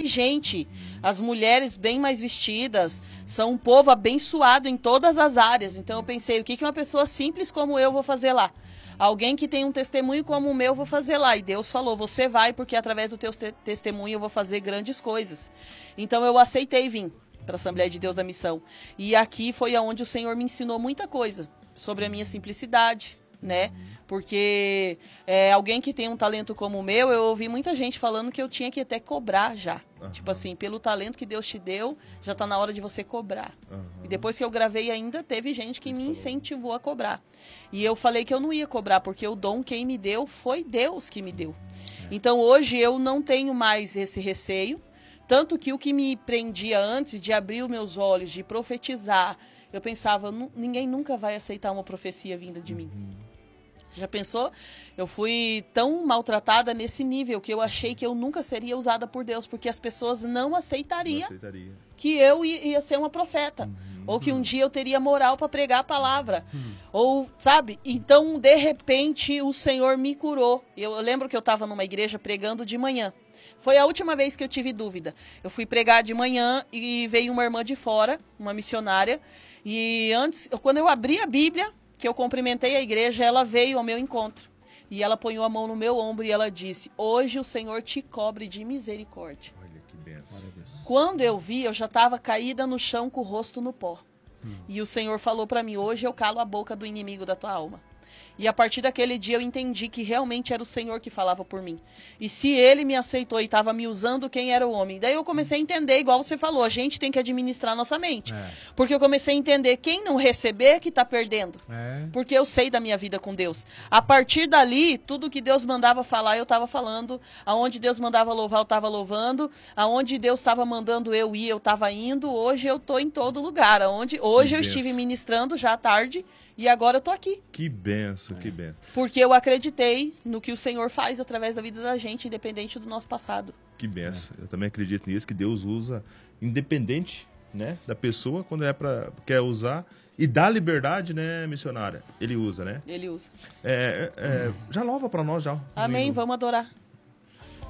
gente. As mulheres bem mais vestidas, são um povo abençoado em todas as áreas. Então eu pensei, o que uma pessoa simples como eu vou fazer lá? Alguém que tem um testemunho como o meu, vou fazer lá. E Deus falou, você vai, porque através do teu testemunho eu vou fazer grandes coisas. Então eu aceitei vir para a Assembleia de Deus da Missão. E aqui foi onde o Senhor me ensinou muita coisa sobre a minha simplicidade, né? Porque alguém que tem um talento como o meu, eu ouvi muita gente falando que eu tinha que até cobrar já. Tipo assim, pelo talento que Deus te deu, já tá na hora de você cobrar. E depois que eu gravei ainda, teve gente que me incentivou a cobrar. E eu falei que eu não ia cobrar, porque o dom quem me deu foi Deus que me deu. Então hoje eu não tenho mais esse receio, tanto que o que me prendia antes de abrir os meus olhos, de profetizar, eu pensava, ninguém nunca vai aceitar uma profecia vinda de mim. Já pensou? Eu fui tão maltratada nesse nível que eu achei que eu nunca seria usada por Deus, porque as pessoas não aceitariam que eu ia ser uma profeta. Ou que um dia eu teria moral para pregar a palavra. Ou, sabe? Então, de repente, o Senhor me curou. Eu lembro que eu estava numa igreja pregando de manhã. Foi a última vez que eu tive dúvida. Eu fui pregar de manhã e veio uma irmã de fora, uma missionária. E antes, quando eu abri a Bíblia, que eu cumprimentei a igreja, ela veio ao meu encontro. E ela ponhou a mão no meu ombro e ela disse, hoje o Senhor te cobre de misericórdia. Olha que bênção. Quando eu vi, eu já estava caída no chão com o rosto no pó. E o Senhor falou para mim, hoje eu calo a boca do inimigo da tua alma. E a partir daquele dia eu entendi que realmente era o Senhor que falava por mim. E se Ele me aceitou e estava me usando, quem era o homem? Daí eu comecei a entender, igual você falou, a gente tem que administrar nossa mente. Porque eu comecei a entender, quem não receber que está perdendo. Porque eu sei da minha vida com Deus. A partir dali, tudo que Deus mandava falar, eu estava falando. Aonde Deus mandava louvar, eu estava louvando. Aonde Deus estava mandando eu ir, eu estava indo. Hoje eu estou em todo lugar. Hoje eu estive ministrando já à tarde. E agora eu tô aqui. Que benção, que benção. Porque eu acreditei no que o Senhor faz através da vida da gente, independente do nosso passado. Que benção. Eu também acredito nisso, que Deus usa, independente, né, da pessoa, quando quer usar, e dá liberdade, né, missionária? Ele usa, né? Ele usa. Já louva para nós já. Amém, vamos adorar.